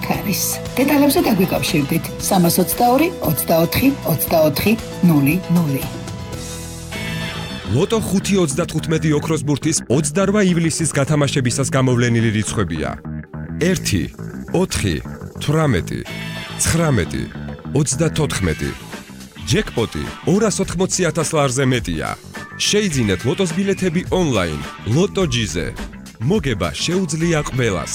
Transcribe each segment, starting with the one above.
აქ არის. დეტალებზე დაგვიკავშირდით 322 24 24 00. ლოტო 5.35 ოქროს ბურთის 28 ივლისის გათამაშებისას გამოვლენილი რიცხვებია 1, 4, 18, 19, 34. ჯეკპოტი 280,000 ლარზე მეტია. შეიძინეთ ლოტოს ბილეთები ონლაინ ლოტოჯიზე. მოგება შეუძლია ყველას.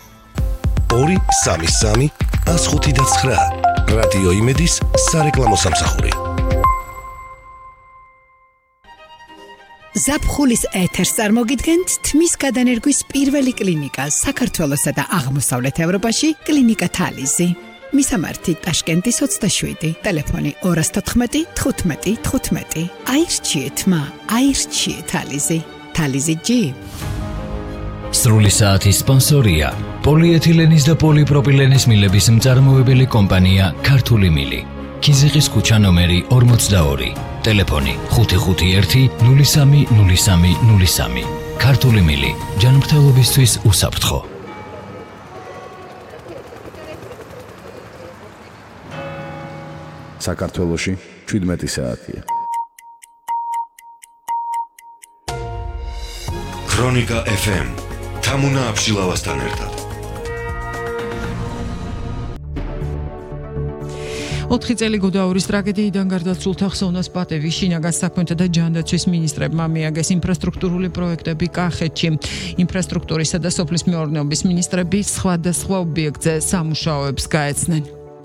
233 105.9 რადიო იმედის სარეკლამო სამსახური. ზაფხულის ეთერს წარმოგიდგენთ თმის გადანერგვის პირველი კლინიკა საქართველოსა და აღმოსავლეთ ევროპაში კლინიკა თალიზი. მისამართი ტაშკენტის 27, ტელეფონი 214 15 15. აირჩიეთ მა, აირჩიეთ თალიზი. თალიზი ჯი. სრული საათის სპონსორია პოლიეთილენის და პოლიპროპილენის მილების მწარმოებელი კომპანია ქართული მილი. ქიზიყის ქუჩა ნომერი 42, ტელეფონი 551 03 03 03. ქართული მილი, ჯანმრთელობისთვის უსაფრთხო. საქართველოში 17 საათია. ქრონიკა FM თამუნა აბშილავასთან ერთად. 4 წელი გოდაურის ტრაგედიიდან გარდაცვლილთა ხსოვნას პატევი შინაგან საქმეთა და ჯანდაცვის მინისტრებმა მიაგეს ინფრასტრუქტურული პროექტები კახეთში. ინფრასტრუქტურისა და სოფლის მეურნეობის მინისტრები სხვადასხვა ობიექტზე სამუშაოებს გაეცნენ.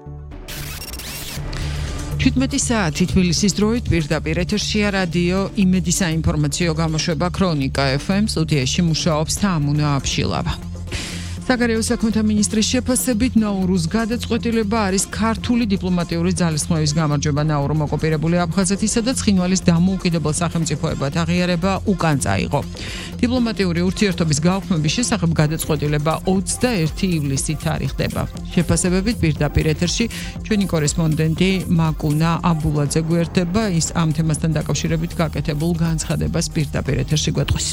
17 საათი თბილისის დროით პირდაპირ ეთერშია რადიო იმედი საინფორმაციო გამოშვება ქრონიკა FM. სტუდიაში მუშაობს თამუნა აბშილავა. საგარეო საქმეთა მინისტრის შეფასებით ნაურუზ გადაწყვეტილება არის ქართული დიპლომატიური ძალისხმევის გამარჯვება ნაურუ ოკუპირებული აფხაზეთისა და ცხინვალის დამოუკიდებელ სახელმწიფოებად აღიარება უკან წაიღო. დიპლომატიური ურთიერთობის გაუქმების შესახებ გადაწყვეტილება 21 ივლისით თარიღდება. შეფასებებით პირდაპირ ეთერში ჩვენი კორესპონდენტი მაკუნა აბულაძე გვერდება, ის ამ თემასთან დაკავშირებით გაკეთებულ განცხადებას პირდაპირ ეთერში გვეტყვის.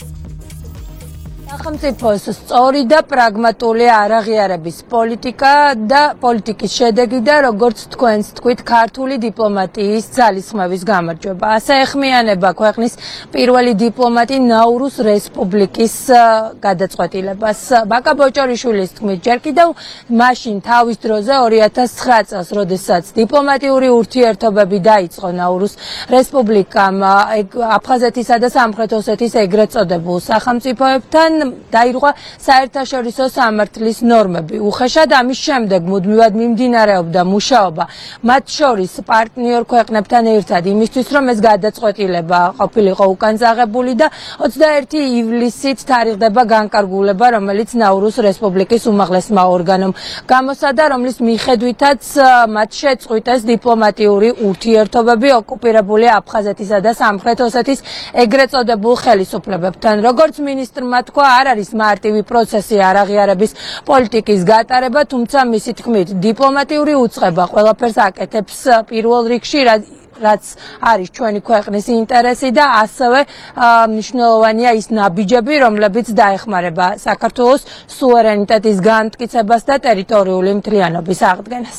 სახელმწიფოს სწორი და პრაგმატული არაღიარების პოლიტიკა და პოლიტიკის შედეგი და როგორც თქვენს თქვით ქართული დიპლომატიის ძალისხმევის გამარჯვება. ასე ეხმიანება ქვეყნის პირველი დიპლომატი ნაურუს რესპუბლიკის გადაწყვეტილებას. ბაკა ბოჭორიშვილის თქმით, ჯერ კიდევ მაშინ თავის დროზე 2009 წელს, როდესაც დიპლომატიური ურთიერთობები დაიწყო ნაურუს რესპუბლიკამ აფხაზეთისა და სამხრეთ ოსეთის ეგრეთ წოდებულ სახელმწიფოებთან დაირღვა საერთაშორისო სამართლის ნორმები. უხეშად ამის შემდეგ მუდმივად მიმდინარეობდა მუშაობა მათ შორის პარტნიორ ქვეყნებთან ერთად იმისთვის, რომ ეს გადაწყვეტილება ყოფილიყო უკან წაღებული და 21 ივლისით თარიღდება განკარგულება, რომელიც ნაურუს რესპუბლიკის უმაღლესმა ორგანომ გამოსადა, რომლის მიხედვითაც მათ შეწყვიტეს დიპლომატიური ურთიერთობები ოკუპირებული აფხაზეთისა და სამხრეთ ოსეთის ეგრეთ წოდებულ ხელისუფლებებთან. როგორც მინისტრმა თქვა, არ არის მარტივი პროცესი არაღიარების პოლიტიკის გატარება, თუმცა მისი თქმით, დიპლომატიური უწყება ყველაფერს აკეთებს პირველ რიგში, რაც არის ჩვენი ქვეყნის ინტერესი და ასევე მნიშვნელოვანია ის ნაბიჯები, რომლებიც დაეხმარება საქართველოს სუვერენიტეტის განმტკიცებას და ტერიტორიული მთლიანობის აღდგენას.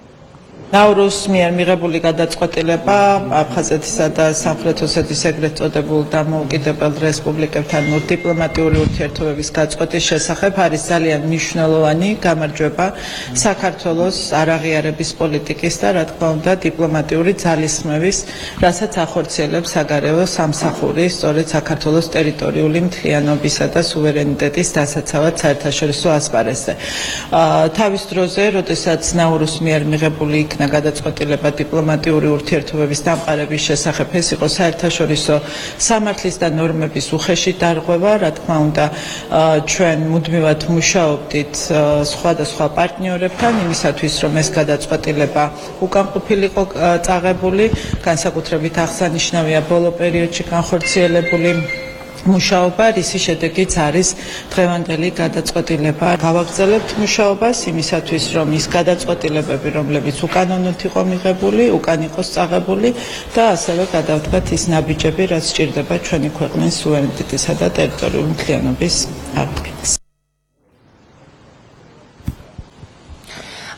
ნაურუს მიერ მიღებული გადაწყვეტილება აფხაზეთისა და სამხრეთ ოსეთის ეგრეთ წოდებულ დამოუკიდებელ რესპუბლიკებთან დიპლომატიური ურთიერთობების გაწყვეტის შესახებ არის ძალიან მნიშვნელოვანი გამარჯვება საქართველოს არაღიარების პოლიტიკის და რა თქმა უნდა დიპლომატიური ძალისხმევის, რასაც ახორციელებს საგარეო სამსახური, სწორედ საქართველოს ტერიტორიული მთლიანობისა და სუვერენიტეტის დასაცავად საერთაშორისო ასპარეზზე. თავის დროზე, როდესაც ნაურუს მიერ მიღებული გადაწყვეტილება დიპლომატიური ურთიერთობების დამყარების შესახებ ეს იყო საერთაშორისო სამართლის და ნორმების უხეში დარღვევა, რა თქმა უნდა ჩვენ მუდმივად მუშაობდით სხვადასხვა პარტნიორებთან იმისათვის, რომ ეს გადაწყვეტილება უკან ყოფილიყო წაღებული, განსაკუთრებით აღსანიშნავია ბოლო პერიოდში განხორციელებული მუშაობა, რისი შედეგიც არის დღევანდელი გადაწყვეტილება. გავაგრძელებთ მუშაობას იმისათვის, რომ ის გადაწყვეტილებები, რომლებიც უკანონოდ იყო მიღებული, უკან იყოს წაღებული და ასევე გადავდგათ ის ნაბიჯები, რაც სჭირდება ჩვენი ქვეყნის სუვერენიტეტისა და ტერიტორიული მთლიანობის აღდგენას.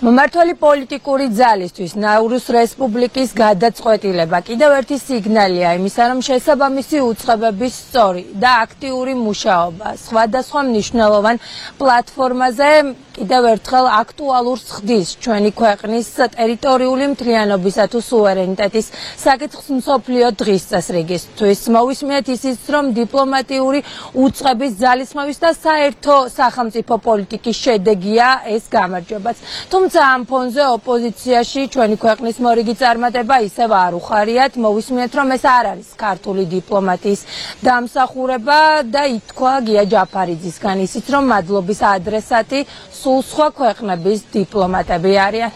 მომმართველი პოლიტიკური ძალისთვის ნაურუს რესპუბლიკის გადაწყვეტილება კიდევ ერთი სიგნალია იმისა, რომ შესაბამისი უწყებების სწორი და აქტიური მუშაობა სხვადასხვა მნიშვნელოვან პლატფორმაზე კიდევ ერთხელ აქტუალურს ხდის ჩვენი ქვეყნის ტერიტორიული მთლიანობისა თუ სუვერენიტეტის საკითხს მსოფლიო დღის წესრიგისთვის. მოვისმენთ ისიც, რომ დიპლომატიური უწყების ძალისხმევის და საერთო სახელმწიფო პოლიტიკის შედეგია ეს გამარჯვებაც. თუმცა ამ ფონზე ოპოზიციაში ჩვენი ქვეყნის მორიგი წარმატება ისევ არ უხარიათ. მოვისმენთ, რომ ეს არ არის ქართული დიპლომატიის დამსახურება და ითქვა გია ჯაფარიძისგან ისიც, რომ მადლობის ადრესატი სულ სხვა ქვეყნების დიპლომატები არიან.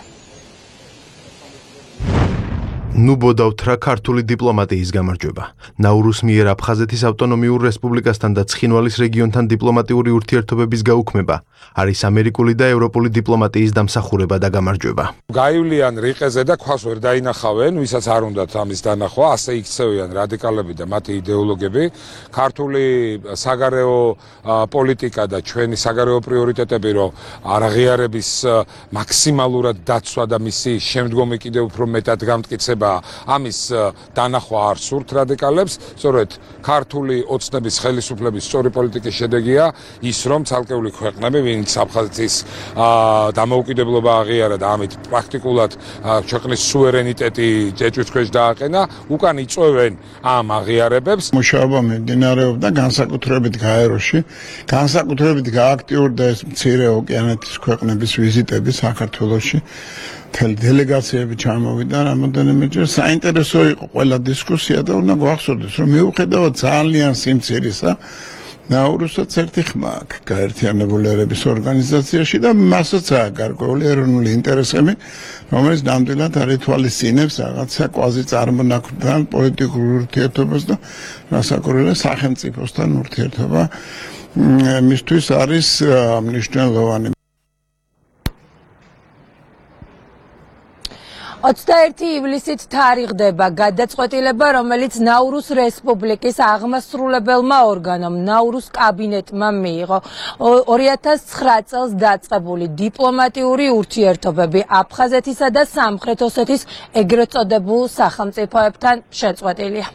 ნუბოდავთ რა ქართული დიპლომატიის გამარჯვება. ნაურუს მიერ აფხაზეთის ავტონომიურ რესპუბლიკასთან და ცხინვალის რეგიონთან დიპლომატიური ურთიერთობების გაუქმება არის ამერიკული და ევროპული დიპლომატიის დამსახურება და გამარჯვება. გაივლიან რიყეზე და ქვას ვერ დაინახავენ, ვისაც არ უნდათ ამის დანახვა, ასე იქცევიან რადიკალები და მათი იდეოლოგები. ქართული საგარეო პოლიტიკა და ჩვენი საგარეო პრიორიტეტები, რომ არაღიარების მაქსიმალურად დაცვა და მისი შემდგომი კიდევ უფრო მეტად გამტკიცება ამის დანახვა არ სურთ რადიკალებს, სწორედ ქართული ოცნების ხელისუფლების სწორი პოლიტიკის შედეგია ის, რომ ცალკეული ქვეყნები, ვინც აფხაზეთის დამოუკიდებლობა აღიარა და ამით პრაქტიკულად ქვეყნის სუვერენიტეტი ჯეჭვის ქვეშ დააყენა, უკან იწვევენ ამ აღიარებებს. მუშაობა მიმდინარეობდა განსაკუთრებით გაეროში, განსაკუთრებით გააქტიურდა ეს მცირე ოკეანეთის ქვეყნების ვიზიტები საქართველოში. დელეგაციები ჩამოვიდა რამოდენიმეჯერ. საინტერესო იყო ყველა დისკუსია და უნდა გვახსოვდეს, რომ მიუხედავად ძალიან სიმცირისა, ნაურუსაც ერთი ხმა აქვს გაერთიანებული ერების ორგანიზაციაში და მასაც აქვს გარკვეული ეროვნული ინტერესები, რომელიც ნამდვილად არ ითვალისწინებს რაღაცა კვაზი წარმონაქმნთან პოლიტიკურ ურთიერთობას და რასაკვირველია სახელმწიფოსთან ურთიერთობა მისთვის არის მნიშვნელოვანი. 21 ივლისით თარიღდება გადაწყვეტილება, რომელიც ნაურუს რესპუბლიკის აღმასრულებელმა ორგანომ ნაურუს კაბინეტმა მიიღო 2009 წელს დაწყებული დიპლომატიური ურთიერთობები აფხაზეთისა და სამხრეთ ოსეთის ეგრეთ წოდებულ სახელმწიფოებთან შეწყვეტილია.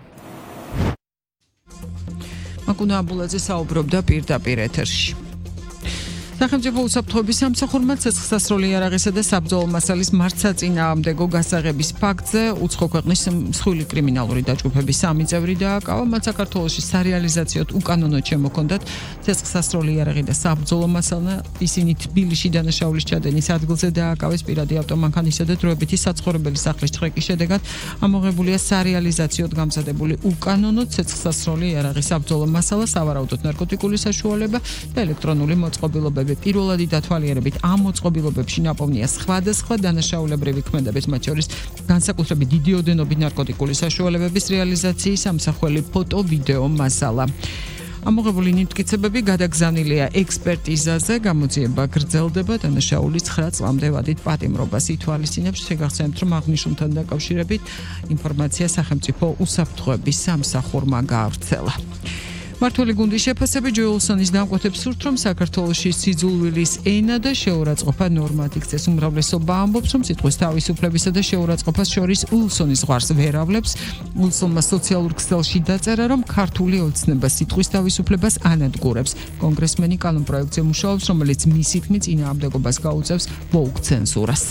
მაკუნა აბულაძე საუბრობდა პირდაპირ ეთერში. სახელმწიფო უსაფრთხოების სამსახურმა ცეცხლსასროლი იარაღისა და საბრძოლო მასალის მართსაწინააღმდეგო გასაღების ფაქტზე უცხო ქვეყნის მსხვილი კრიმინალური დაჯგუფების 3 წევრი დააკავა. მათ საქართველოში სარეალიზაციოდ უკანონოდ შემოქონდათ ცეცხლსასროლი იარაღი და საბრძოლო მასალა. ისინი თბილისში დანაშაულის ჩადენის ადგილზე დააკავეს პირადი ავტომანქანისა და დროებითი საცხოვრებელი სახლის ჭრეკის შედეგად ამოღებულია სარეალიზაციოდ გამზადებული უკანონო ცეცხლსასროლი იარაღი, საბრძოლო მასალა, სავარაუდოდ ნარკოტიკული საშუალება და ელექტრონული მოწყობილობები. პირველადი დათვალიერებით ამ მოწყობილობებში ნაპოვნია სხვადასხვა დანაშაულებრივი ქმედების, მათ შორის განსაკუთრებით დიდი ოდენობით ნარკოტიკული საშუალებების რეალიზაციის ამსახველი ფოტო, ვიდეო მასალა. ამოღებული ნიმტკიცებები გადაგზავნილია ექსპერტიზაზე, გამოძიება გრძელდება, დანაშაული 9 წლამდე ვადით პატიმრობას ითვალისწინებს. შეგახსენებთ, რომ აღნიშნულთან დაკავშირებით ინფორმაცია სახელმწიფო უსაფრთხოების სამსახურმა გაავრცელა. მმართველი გუნდის შეფასები ჯოელსონის დამკვეთებს სურთ, რომ საქართველოში სიძულვილის ენა და შეურაცხყოფა ნორმად იქცეს. უმრავლესობა ამბობს, რომ სიტყვის თავისუფლებისა და შეურაცხყოფას შორის უილსონის ზღვარს ვერ ავლებს. უილსონმა სოციალურ ქსელში დაწერა, რომ ქართული ოცნება სიტყვის თავისუფლებას ანადგურებს. კონგრესმენი კანონპროექტზე მუშაობს, რომელიც მისი თქმით წინააღმდეგობას გაუწევს ვოუქ ცენზურას.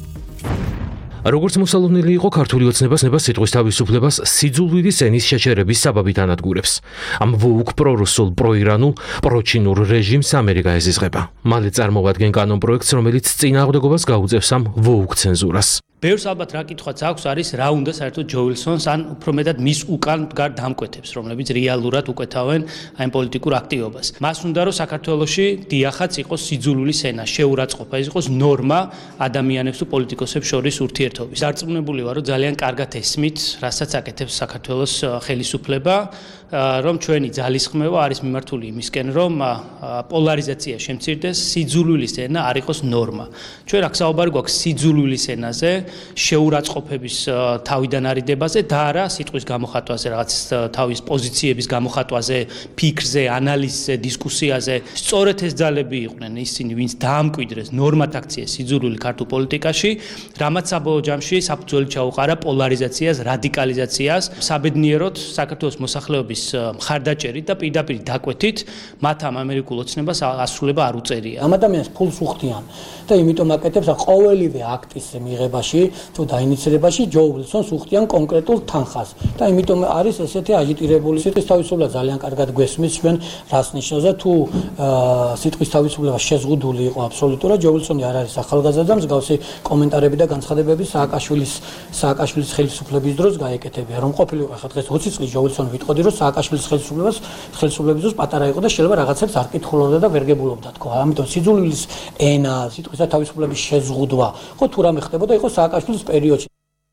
როგორც მოსალოდნელი იყო ქართული ოცნება სიტყვის თავისუფლებას სიძულვილის ენის შეჩერების საბაბით ანადგურებს. ამ ვოუქ პრორუსულ, პროირანულ, პროჩინურ რეჟიმს ამერიკა ეზიზღება. მალე წარმოვადგენ კანონპროექტს, რომელიც წინააღმდეგობას გაუწევს ამ ვოუქ ცენზურას. ბევრს ალბათ რა კითხვაც აქვს არის რა უნდა საერთოდ ჯოელსონს ან უფრო მეტად მის უკან მდგარ დამკვეთებს, რომლებიც რეალურად უკეთავენ აი პოლიტიკურ აქტივობას. მას უნდა რომ საქართველოში დიახაც იყოს სიძულვილის ენა, შეურაცხყოფა, ის იყოს ნორმა ადამიანებს თუ პოლიტიკოსებს შორის ურთიერთობის. დარწმუნებული ვარ, რომ ძალიან კარგად ესმით, რასაც აკეთებს საქართველოს ხელისუფლება რომ ჩვენი ძალისხმევა არის მიმართული იმისკენ, რომ პოლარიზაცია შემცირდეს, სიძულვილის ენა არ იყოს ნორმა. ჩვენ აქ საუბარი გვაქვს სიძულვილის ენაზე, შეურაცხყოფების თავიდან არიდებაზე და არა სიტყვის გამოხატვაზე, რაღაც თავის პოზიციების გამოხატვაზე, ფიქრზე, ანალიზზე, დისკუსიაზე. სწორედ ეს ძალები იყვნენ ისინი, ვინც დაამკვიდრეს ნორმად აქციეს სიძულვილი ქართულ პოლიტიკაში, რამაც საბოლოო ჯამში საფუძველი ჩაუყარა პოლარიზაციას, რადიკალიზაციას, საბედნიეროდ საქართველოს მოსახლეობის მხარდაჭერით და პირდაპირ დაკვეთით მათ ამ ამერიკულ ოცნებას ასრულება არ უწერია. ამ ადამიანს ფულს უხდიან და იმიტომ აკეთებს ყოველივე აქტის მიღებაში თუ დაინიცირებაში ჯო უილსონს უხდიან კონკრეტულ თანხას და იმიტომ არის ესეთი აჟიტირებული სიტყვის თავისუფლება ძალიან კარგად გვესმის ჩვენ რას ნიშნავს და თუ სიტყვის თავისუფლება შეზღუდული იყო აბსოლუტურად ჯო უილსონი არ არის ახალგაზრდა მსგავსი კომენტარები და განცხადებები სააკაშვილის ხელისუფლების დროს გაეკეთებია რომ ყოფილიყო ახლა დღეს 20 წლის ჯო უილსონი ვიტყოდი რომ სააკაშვილის ხელისუფლების დროს პატარა იყო და შეიძლება რაღაცებს არ კითხულობდა და ვერ გებულობდა თქო ამიტომ სიძულვილის ენა სიტყვისა თავისუფლების შეზღუდვა ხო თუ რამე ხდებოდა იყო სააკაშვილის პერიოდში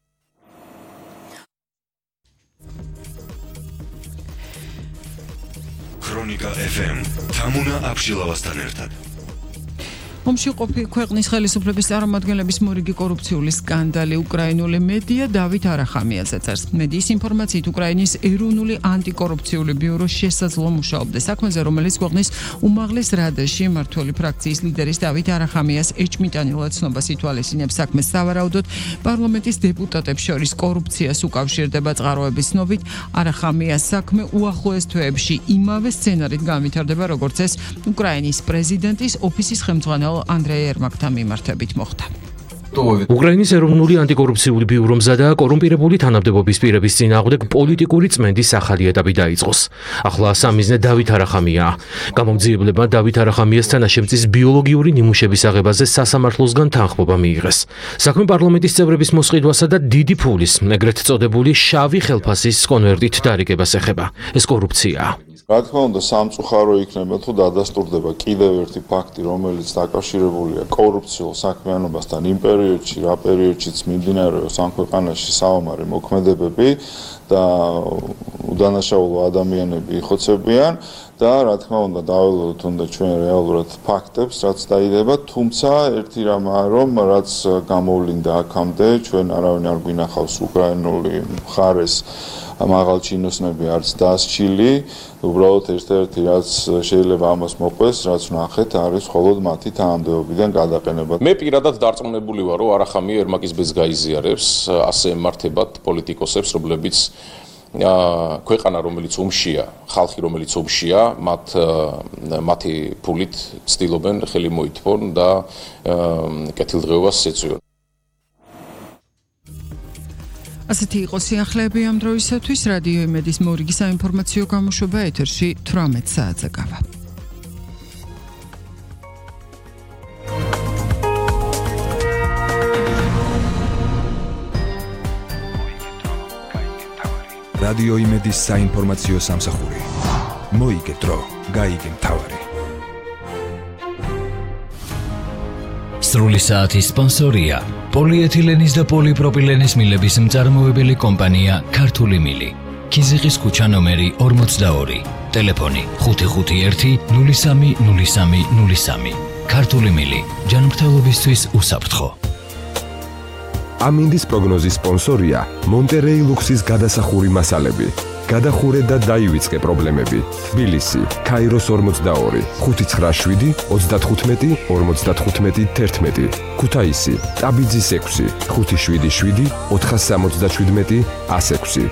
ქრონიკა FM თამუნა აბშილავასთან ერთად ომში ყოფილი ქვეყნის ხელისუფლების წარმომადგენლების მორიგი კორუფციული სკანდალი უკრაინული მედია დავით არახამიაზე წერს. მედიის ინფორმაციით უკრაინის ეროვნული ანტიკორუფციული ბიურო შესაძლო მუშაობდა საქმეზე, რომელიც ქვეყნის უმაღლეს რადაში მმართველი ფრაქციის ლიდერის დავით არახამიას ეჭმიტანილად ცნობას ითვალისწინებს საქმეს. სავარაუდოდ პარლამენტის დეპუტატებს შორის კორუფციას უკავშირდება წყაროების ცნობით, არახამიას საქმე უახლოეს თვეებში იმავე სცენარით განვითარდება, როგორც ეს უკრაინის პრეზიდენტის ოფისის ხელმძღვანელ ანდრეი ერმაკთან მიმართებით მოხდა. უკრაინის ეროვნული ანტიკორუფციული ბიურო მზადა კორუმპირებული თანამდებობის პირების წინააღმდეგ პოლიტიკური წმენდის ახალი ეტაპი დაიწყოს. ახლა სამიზნე დავით არახამიაა. გამომძიებლებმა დავით არახამიას თანაშემწის ბიოლოგიური ნიმუშების აღებაზე სასამართლოსგან თანხმობა მიიღეს. საქმე პარლამენტის წევრების მოსყიდვასა და დიდი ფულის, ეგრეთ წოდებული შავი ხელფასის კონვერტით დარიგებას ეხება. ეს კორუფციაა. რა თქმა უნდა, სამწუხარო იქნება თუ დადასტურდება კიდევ ერთი ფაქტი, რომელიც დაკავშირებულია კორუფციულ საქმიანობასთან იმ პერიოდში, რა პერიოდშიც მიმდინარეობს ამ ქვეყანაში საომარი მოქმედებები და უდანაშაულო ადამიანები იხოცებიან და რა თქმა უნდა დაველოდოთ უნდა ჩვენ რეალურად ფაქტებს, რაც დაიდება, თუმცა ერთი რამაა, რომ რაც გამოვლინდა აქამდე, ჩვენ არავინ არ გვინახავს უკრაინული მხარეს მაღალჩინოსნები არც დასჩილი, უბრალოდ ერთ-ერთი რაც შეიძლება ამას მოყვეს, რაც ვნახეთ, არის მხოლოდ მათი თანამდებობიდან გადაყენება. მე პირადად დარწმუნებული ვარ, რომ არახამია ერმაკის ბეძს გაიზიარებს, ასე ემართებათ პოლიტიკოსებს, რომლებიც ქვეყანა რომელიც ომშია, ხალხი რომელიც ომშია, მათი ფულით ცდილობენ ხელი მოითმონ და კეთილდღეობას ეწვიონ. ასეთი იყო სიახლეები ამ დროისათვის. რადიო იმედის მორიგი საინფორმაციო გამოშვება ეთერში 18 საათზე გავა. რადიო იმედის საინფორმაციო სამსახური. მოიგე დრო, გაიგე მთავარი. სრული საათის სპონსორია პოლიეთილენის და პოლიპროპილენის მილების მწარმოებელი კომპანია ქართული მილი. ქიზიყის ქუჩა ნომერი 42. ტელეფონი 551 03 03 03. ქართული მილი. ჯანმრთელობისთვის უსაფრთხო. ამინდის პროგნოზის სპონსორია მონტერეი ლუქსის გადასახური მასალები. გადახურე და დაივიწყე პრობლემები. თბილისი, ქაიროს 42, 597, 35, 55, 11. ქუთაისი, ტაბიძის 6, 577, 477, 106.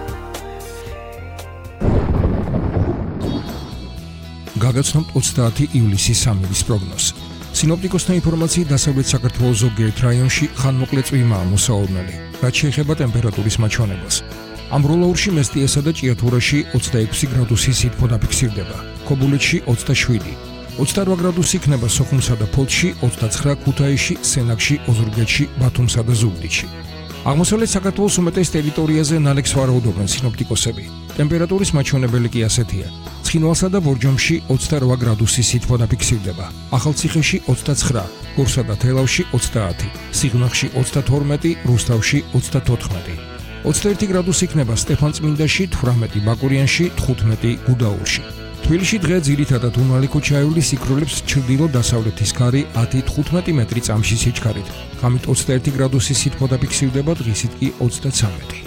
გაგაცნობთ 30 ივლისის სამების პროგნოზი. სინოპტიკოსთა ინფორმაციით დასავლეთ საქართველოს ზოგიერთ რაიონში ხანმოკლე წვიმაა მოსავალმელი, რაც შეეხება ტემპერატურის მაჩვენებას. ამბროლაურში, მესტიესა და ჭიათურაში 26 გრადუსი სითბო დაფიქსირდება, ქობულეთში 27, 28 გრადუსი იქნება სოხუმსა და ფოთში, 29 ქუთაისში, სენაკში, ოზურგეთში, ბათუმსა და ზუგდიდში. აღმოსავლეთ საქართველოს უმეტეს ტერიტორიაზე ნალექს ვარაუდობენ სინოპტიკოსები. ტემპერატურის მაჩვენებელი კი ასეთია. ცხინვალსა და ბორჯომში 28 გრადუსი სითბო დაფიქსირდება, ახალციხეში 29, გორსა და თელავში 30, სიღნაღში 32, რუსთავში 34. 21 გრადუსი იქნება სტეფანწმინდაში, 18 ბაკურიანში, 15 გუდაურში. თბილისში დღე ძირითადად უნვალი ქუჩაეული სიკროლებს ჩრდილო-დასავლეთის ქარი 10-15 მეტრი წამში სიჩქარით. ღამით 21 გრადუსი სითბო დაფიქსირდება, დღისით კი 33.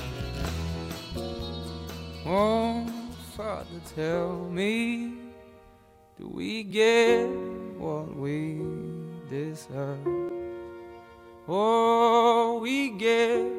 Oh, Father, tell me, do we get what we deserve? Oh, we get